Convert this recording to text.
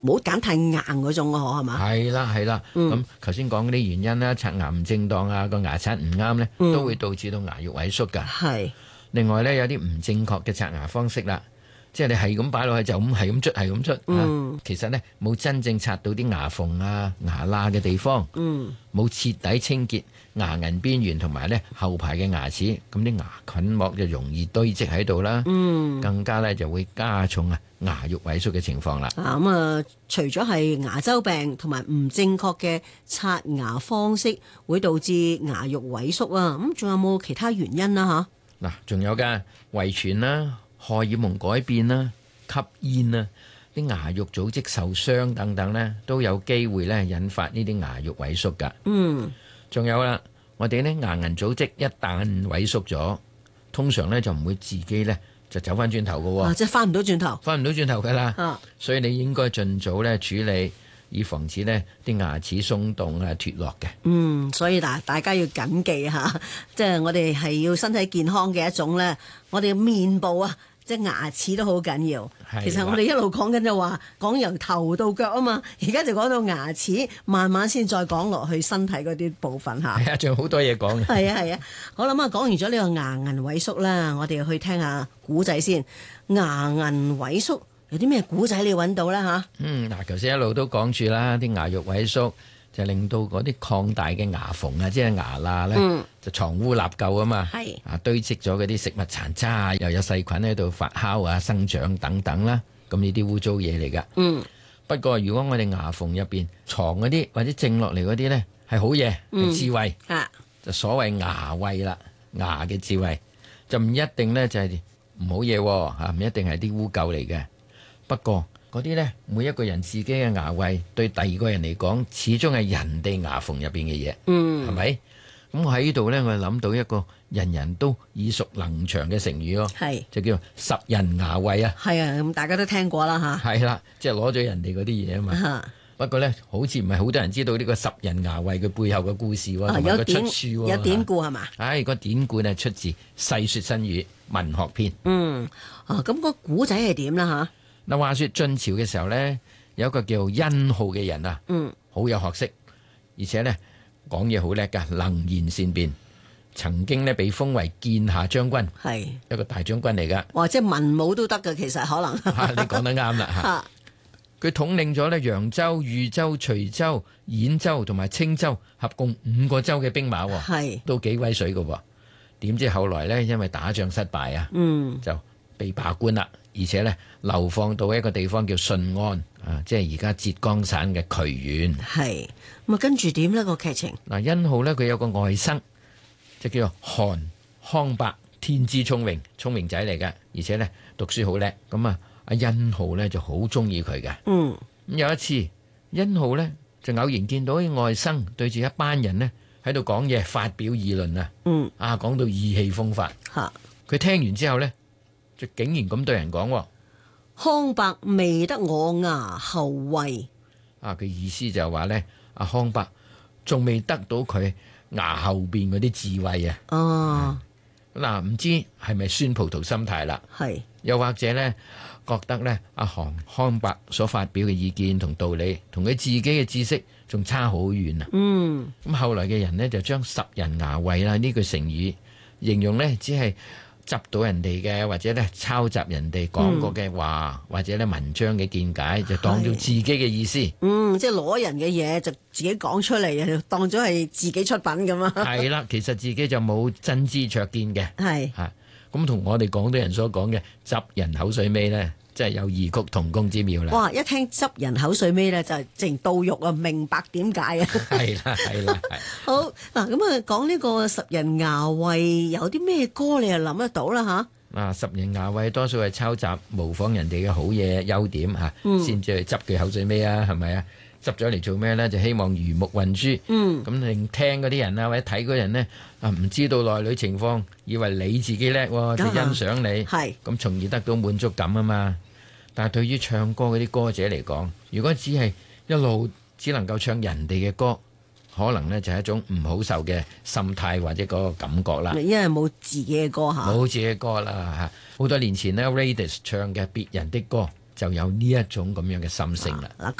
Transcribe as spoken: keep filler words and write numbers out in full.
唔好揀太硬嗰種啊，係嘛？ 係啦係啦，咁頭先講嗰啲原因啦，刷牙唔正當啊，個牙刷唔啱呢， 嗯都會導致到牙肉萎縮㗎。 係。 另外呢，有啲唔正確嘅刷牙方式啦，即係你係咁擺落去就咁係咁捽係咁捽， 嗯其實呢，冇真正刷到啲牙縫啊牙罅嘅地方， 嗯冇徹底清潔牙齦邊緣同埋呢後排嘅牙齒，咁啲牙菌膜就容易堆積喺度啦， 嗯。 更加呢就會加重啊牙肉萎縮嘅情況啦。 啊咁啊，除咗係牙周病同埋唔正確嘅刷牙方式會導致牙肉萎縮啊，咁仲有冇其他原因啦？吓， 嗱，仲有㗎遺傳啦、荷爾蒙改變啦、吸煙啦、啲牙肉組織受傷等等呢，都有機會咧引發呢啲牙肉萎縮㗎。 嗯， 仲有啦，我哋呢牙齦組織一旦萎縮咗，通常呢就唔會自己呢就走翻轉頭㗎喎， 啊，即係翻唔到轉頭。 翻唔到轉頭㗎啦。 啊， 所以你應該盡早咧處理，以防止呢啲牙齒鬆動啊脫落嘅。 嗯，所以嗱，大家要謹記吓，即係我哋係要身體健康嘅一種咧，我哋嘅面部啊，即係牙齒都好緊要。 係其實我哋一路講緊就話講由頭到腳啊嘛，而家就講到牙齒，慢慢先再講落去身體嗰啲部分吓。 係啊，仲有好多嘢講嘅。 係啊係啊，好啦，咁啊講完咗呢個牙齦萎縮啦，我哋去聽下古仔先。牙齦萎縮有啲咩古仔你揾到啦吓？ 嗯，嗱，頭先一路都講住啦，啲牙肉萎縮就令到嗰啲擴大嘅牙縫啊，即係牙罅咧， 嗯就藏污納垢啊嘛， 係啊堆積咗嗰啲食物殘渣啊，又有細菌喺度發酵啊、生長等等啦，咁呢啲污糟嘢嚟噶。 嗯不過如果我哋牙縫入邊藏嗰啲或者剩落嚟嗰啲咧，係好嘢，係智慧， 啊就所謂牙慧啦，牙嘅智慧就唔一定咧就係唔好嘢喎，嚇唔一定係啲污垢嚟嘅。不過嗰啲呢，每一個人自己嘅牙慧對第二個人嚟講，始終係人哋牙縫入邊嘅嘢， 嗯係咪？咁我喺呢度呢，我諗到一個人人都耳熟能詳嘅成語咯， 係就叫十人牙慧啊， 係啊，咁大家都聽過啦吓。 係啦，即係攞咗人哋嗰啲嘢啊嘛。 嚇不過呢，好似唔係好多人知道呢個十人牙慧嘅背後嘅故事喎， 啊同埋個出有典處喎， 有典故係嘛？ 唉，個典故呢出自《世說新語·文學篇》。 嗯啊，咁個古仔係點啦吓？ 嗱，話說晉朝嘅時候呢，有一個叫殷浩嘅人啊， 嗯好有學識，而且呢講嘢好叻噶，能言善辯，曾經呢被封為劍下將軍， 係， 一個大將軍嚟噶。 哇！即係文武都得㗎，其實可能。 啊，你講得啱啦嚇！ 嚇佢統領咗呢揚州、豫州、徐州、兗州同埋青州，合共五個州嘅兵馬喎， 係， 都幾威水噶喎。點知後來呢，因為打仗失敗啊， 嗯就被罷官啦，而且呢流放到一個地方叫順安啊，即係而家浙江省嘅渠縣。 係。咁啊，跟住點呢個劇情？ 嗱，殷浩呢，佢有個外甥，就叫做韓康伯，天資聰穎，聰明仔嚟嘅，而且呢讀書好叻。咁啊，阿殷浩呢就好中意佢嘅。 嗯咁有一次，殷浩呢就偶然見到啲外甥對住一班人呢喺度講嘢，發表議論啊， 嗯啊講到意氣風發。 嚇。 佢聽完之後呢，就竟然咁對人講喎。 康伯未得我牙後慧。 啊，佢意思就係話呢，阿康伯仲未得到佢牙後邊嗰啲智慧啊！ 哦， 嗱，唔知係咪酸葡萄心態啦？ 係。 又或者呢，覺得呢，阿韓康伯所發表嘅意見同道理，同佢自己嘅知識仲差好遠啊！ 嗯咁後來嘅人呢，就將十人牙慧啦呢句成語形容呢，只係執到人哋嘅，或者咧抄襲人哋講過嘅話，或者咧文章嘅見解，就當做自己嘅意思。 嗯，即係攞人嘅嘢就自己講出嚟，就當咗係自己出品咁啊。 係啦，其實自己就冇真知灼見嘅。 係嚇，咁同我哋廣東人所講嘅執人口水尾咧，真係有異曲同工之妙啦。 哇！一聽執人口水尾咧，就淨到肉啊，明白點解啊。 係啦，係啦，係。 好嗱，咁啊講呢個十人牙慧有啲咩歌你又諗得到啦吓？ 啊，十人牙慧多數係抄襲模仿人哋嘅好嘢優點嚇，先至去執佢口水尾啊，係咪啊？執咗嚟做咩咧？就希望魚目混珠， 嗯， 咁令聽嗰啲人啊，或者睇嗰人呢，啊，唔知道內裏情況，以為你自己叻喎，就欣賞你， 係咁從而得到滿足感啊嘛。但係對於唱歌嗰啲歌者嚟講，如果只係一路只能夠唱人哋嘅歌，可能呢就係一種唔好受嘅心態或者嗰個感覺啦。 因為冇自己嘅歌吓， 冇自己嘅歌啦嚇。好多年前呢 Raidas 唱嘅別人的歌， 就有呢一種咁樣嘅心聲啦。 嗱，